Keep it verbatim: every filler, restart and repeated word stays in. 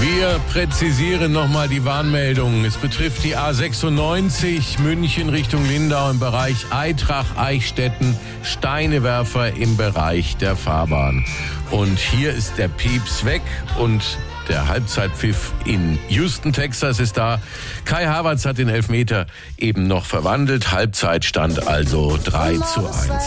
Wir präzisieren nochmal die Warnmeldung. Es betrifft die A sechsundneunzig München Richtung Lindau im Bereich Aitrach-Eichstätten, Steinewerfer im Bereich der Fahrbahn. Und hier ist der Pieps weg und der Halbzeitpfiff in Houston, Texas ist da. Kai Havertz hat den Elfmeter eben noch verwandelt. Halbzeitstand also drei zu eins.